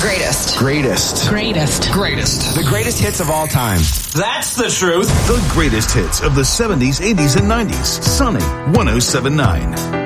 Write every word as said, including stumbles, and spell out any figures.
greatest. Greatest. Greatest. Greatest. The greatest hits of all time. That's the truth. The greatest hits of the seventies, eighties, and nineties. Sunny one oh seven point nine.